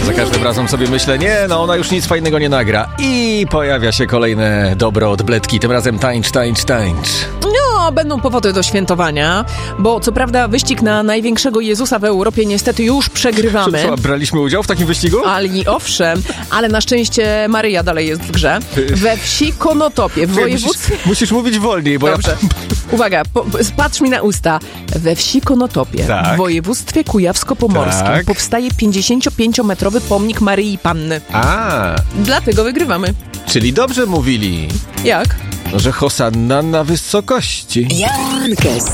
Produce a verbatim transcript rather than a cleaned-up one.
Za każdym razem sobie myślę, nie, no ona już nic fajnego nie nagra. I pojawia się kolejne dobro od Bledki, tym razem tańcz, tańcz, tańcz. No, będą powody do świętowania, bo co prawda wyścig na największego Jezusa w Europie niestety już przegrywamy. Co, braliśmy udział w takim wyścigu? Ale owszem, ale na szczęście Maryja dalej jest w grze. We wsi Konotopie, w województwie... Musisz, musisz mówić wolniej, bo Dobrze. ja... Uwaga, po, patrz mi na usta. We wsi Konotopie, tak. w województwie kujawsko-pomorskim tak. powstaje pięćdziesięciopięciometrowy pomnik Maryi Panny. A, Dlatego wygrywamy. czyli dobrze mówili. Jak? No, że hosanna na wysokości. Jankę